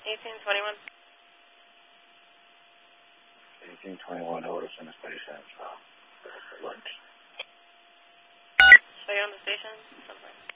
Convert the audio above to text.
1821. 1821, Otis in the station. Lunch. Show you on the station? Somewhere.